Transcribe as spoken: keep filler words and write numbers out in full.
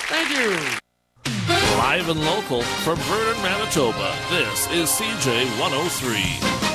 Thank you. Live and local from Vernon, Manitoba, this is C J one oh three.